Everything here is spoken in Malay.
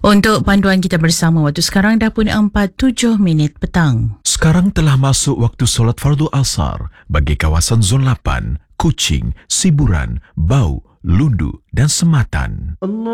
Untuk panduan kita bersama, waktu sekarang dah pun 4:07 petang. Sekarang telah masuk waktu solat fardu asar bagi kawasan Zon 8, Kuching, Siburan, Bau, Lundu dan Sematan.